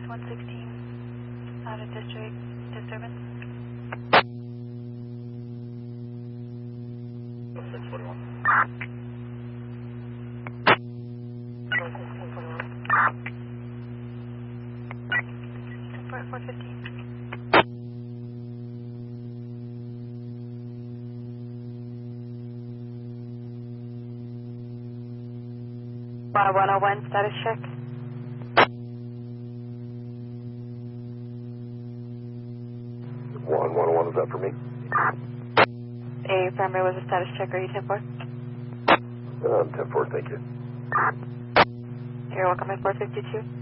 116, out of district disturbance. 641. 415. Water 101, status check. One 101, is that for me? A primary was a status check. Are you 10-4? 10-4, thank you. You're welcome at 452.